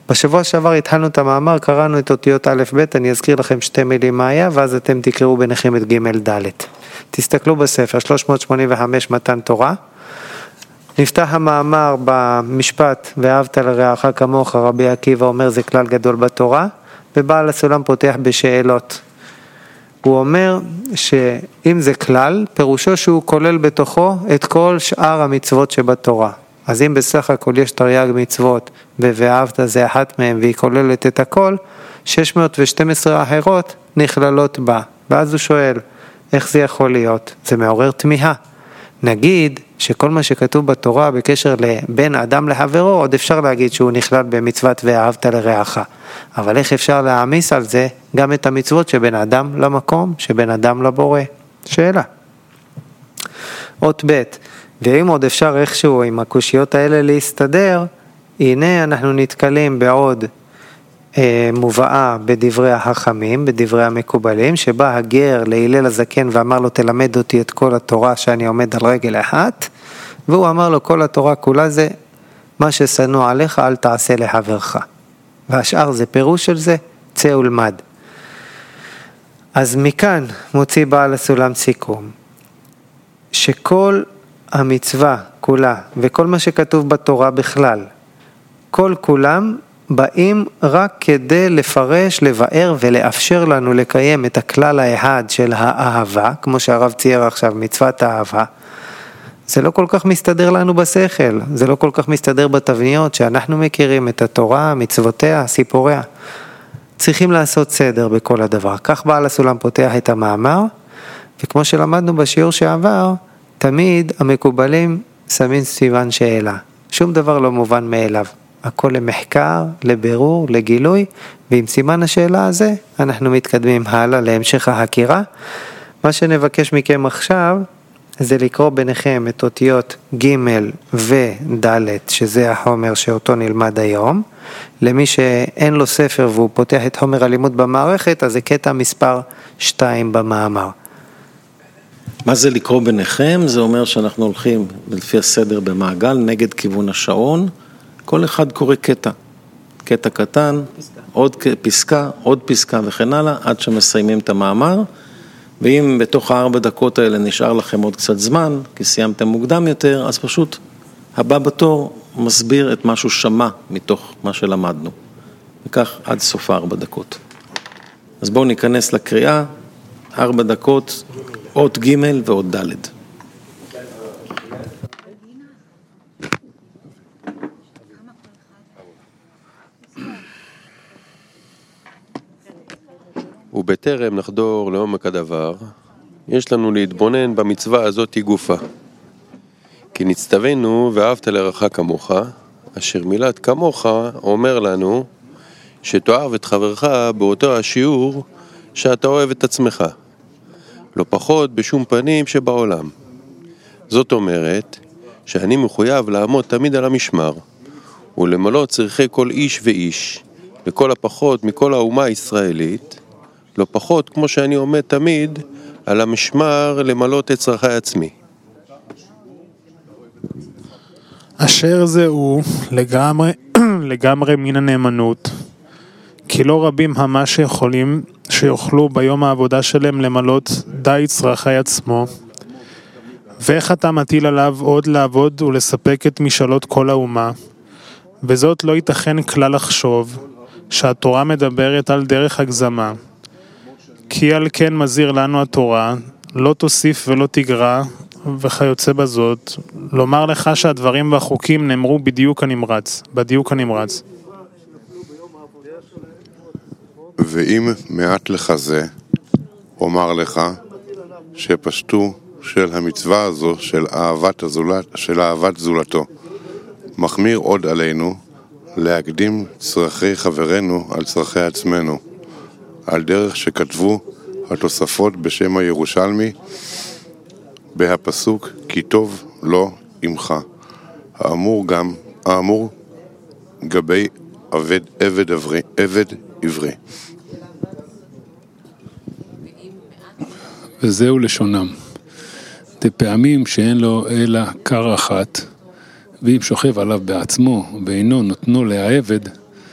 בשבוע שעבר התחלנו את המאמר, קראנו את אותיות א' ב', אני אזכיר לכם 2 מילים מה היה, ואז אתם תקראו ביניכם את ג' ד'. תסתכלו בספר, 385 מתן תורה. נפתח המאמר במשפט, ואהבת לרעך כמוך, רבי עקיבא אומר זה כלל גדול בתורה, ובעל הסולם פותח בשאלות. הוא אומר שאם זה כלל, פירושו שהוא כולל בתוכו את כל שאר המצוות שבתורה. אז אם בסך הכל יש תרי"ג מצוות, ואהבת זה אחת מהם, והיא כוללת את הכל, 612 אחרות נכללות בה. ואז הוא שואל, איך זה יכול להיות? זה מעורר תמיהה. נגיד שכל מה שכתוב בתורה בקשר לבין אדם לחברו, עוד אפשר להגיד שהוא נכלל במצוות ואהבת לרעך. אבל איך אפשר להעמיס על זה גם את המצוות שבין אדם למקום, שבין אדם לבורא? שאלה. אות ב', ואם עוד אפשר איכשהו עם הקושיות האלה להסתדר, הנה אנחנו נתקלים בעוד מובאה בדברי החכמים, בדברי המקובלים, שבה הגר להילל הזקן ואמר לו תלמד אותי את כל התורה שאני עומד על רגל אחת, והוא אמר לו כל התורה כולה זה מה ששנוא עליך אל תעשה לחברך, והשאר זה פירוש של זה, צא ולמד. אז מכאן מוציא בעל הסולם סיכום, שכל המצווה כולה וכל מה שכתוב בתורה בכלל, כל כולם באים רק כדי לפרש, לבאר ולאפשר לנו לקיים את הכלל האחד של האהבה, כמו שהרב צייר עכשיו, מצוות האהבה. זה לא כל כך מסתדר לנו בשכל, זה לא כל כך מסתדר בתבניות שאנחנו מכירים את התורה, מצוותיה, סיפוריה. צריכים לעשות סדר בכל הדבר. כך בעל הסולם פותח את המאמר, וכמו שלמדנו בשיעור שעבר, תמיד המקובלים שמים סימן שאלה. שום דבר לא מובן מאליו. הכל למחקר, לבירור, לגילוי, ועם סימן השאלה הזה אנחנו מתקדמים הלאה להמשך החקירה. מה שנבקש מכם עכשיו זה לקרוא ביניכם את אותיות ג' וד', שזה החומר שאותו נלמד היום. למי שאין לו ספר והוא פותח את חומר הלימוד במערכת, אז זה קטע מספר 2 במאמר. מה זה לקרוא ביניכם? זה אומר שאנחנו הולכים לפי הסדר במעגל נגד כיוון השעון, כל אחד קורא קטע, קטע קטן, עוד פסקה, עוד פסקה וכן הלאה, עד שמסיימים את המאמר, ואם בתוך 4 דקות האלה נשאר לכם עוד קצת זמן, כי סיימתם מוקדם יותר, אז פשוט הבא בתור מסביר את מה שהוא שמע מתוך מה שלמדנו, וכך עד סוף 4 דקות. אז בואו ניכנס לקריאה, 4 דקות, אות ג' ואות ד'. ובטרם נחדור לעומק הדבר, יש לנו להתבונן במצווה הזאת גופה. כי נצטווינו ואהבת לרעך כמוך, אשר מילת כמוך אומר לנו שתאהב את חברך באותו השיעור שאתה אוהב את עצמך, לא פחות בשום פנים שבעולם. זאת אומרת שאני מחויב לעמוד תמיד על המשמר, ולמלא צרכי כל איש ואיש, לכל הפחות מכל האומה הישראלית, לא פחות כמו שאני עומד תמיד על המשמר למלות את צרכי עצמי. אשר זהו לגמרי מן הנאמנות, כי לא רבים המה שיוכלו ביום העבודה שלהם למלות די צרכי עצמו, ואיך אתה מטיל עליו עוד לעבוד ולספק את משאלות כל האומה, וזאת לא ייתכן כלל לחשוב שהתורה מדברת על דרך הגזמה, כי על כן מזהיר לנו התורה, לא תוסיף ולא תגרע, וכיוצא בזאת, לומר לך שהדברים והחוקים נאמרו בדיוק הנמרץ. ואם מעט לך זה, אומר לך שפשטו של המצווה הזו של אהבת זולתו, מחמיר עוד עלינו להקדים צרכי חברנו על צרכי עצמנו, על דרך שכתבו התוספות בשם הירושלמי בהפסוק כי טוב לא עמך, האמור גבי עבד עברי. וזהו לשונם, פעמים שאין לו אלא קר אחת, ואם שוכב עליו בעצמו ואינו נותנו לעבד,